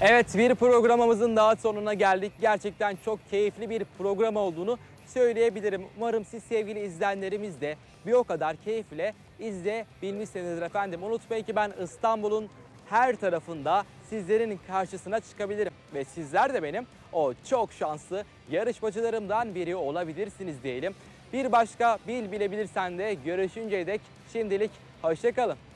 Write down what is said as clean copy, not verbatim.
Evet, bir programımızın daha sonuna geldik. Gerçekten çok keyifli bir program olduğunu söyleyebilirim. Umarım siz sevgili izleyenlerimiz de bir o kadar keyifle izleyebilmişsinizdir efendim. Unutmayın ki ben İstanbul'un her tarafında sizlerin karşısına çıkabilirim. Ve sizler de benim o çok şanslı yarışmacılarımdan biri olabilirsiniz diyelim. Bir başka Bil Bilebilirsen de görüşünceye dek şimdilik hoşça kalın.